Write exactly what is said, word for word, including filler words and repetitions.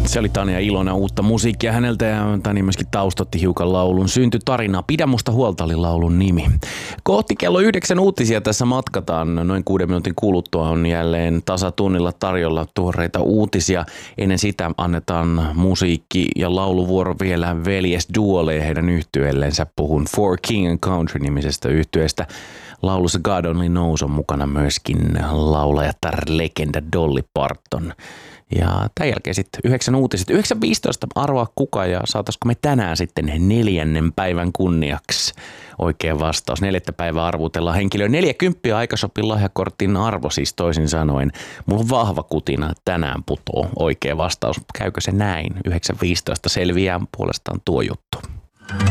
Se oli Tania Ilona, uutta musiikkia häneltä, ja Tani myöskin taustotti hiukan laulun syntytarinaa. Pidä musta huolta oli laulun nimi. Kohti kello yhdeksän uutisia tässä matkataan. Noin kuuden minuutin kuluttua on jälleen tasatunnilla tarjolla tuoreita uutisia. Ennen sitä annetaan musiikki- ja lauluvuoro vielä veljesduolle ja heidän yhtyeellensä. Puhun For King and Country-nimisestä yhtyeestä. Laulussa God Only Knows on mukana myöskin laulajatar legenda Dolly Parton. Ja tämän jälkeen sitten yhdeksän uutiset. yhdeksän viisitoista arvaa kuka ja saataisiko me tänään sitten neljännen päivän kunniaksi oikea vastaus. Neljättä päivää arvutellaan henkilöä. neljäkymppiä aikasopin lahjakortin arvo siis toisin sanoen. Mulla on vahva kutina, tänään putoo oikea vastaus. Käykö se näin? yhdeksän viisitoista selviää puolestaan tuo juttu.